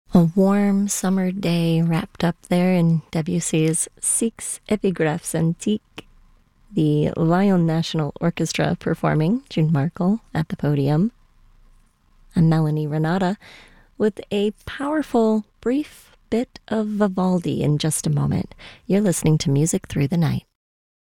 A warm summer day wrapped up there in Debussy's Six Epigraphes Antiques. The Lyon National Orchestra performing, June Markle at the podium. I'm Melanie Renata with a powerful, brief bit of Vivaldi in just a moment. You're listening to Music Through the Night.